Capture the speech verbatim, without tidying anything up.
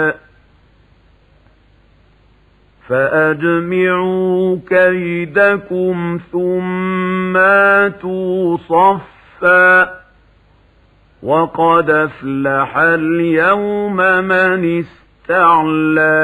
فأجمعوا كيدكم ثم آتوا صفا وقد أفلح اليوم من استعلى